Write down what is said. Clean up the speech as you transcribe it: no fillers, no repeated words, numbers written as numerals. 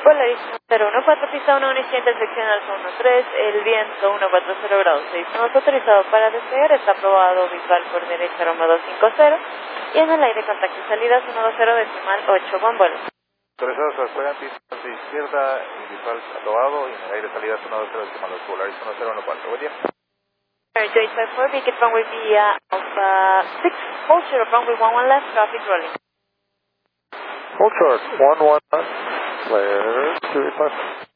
Polaris 014, pista 117, intersección Alfa 13, el viento 140 grados 6 nudos, autorizado para despegar, está aprobado visual por derecha Roma 250 y en el aire contacto y salidas 120 decimal 8 con vuelo. Autorizado se despegan pista de izquierda, visual aprobado y en el aire salidas 120 decimal 8, Polaris 1014, buen día. Joy 54, make it runway via Alpha 6, hold short, runway 11 left, traffic rolling. Hold short, 11, clear, 285.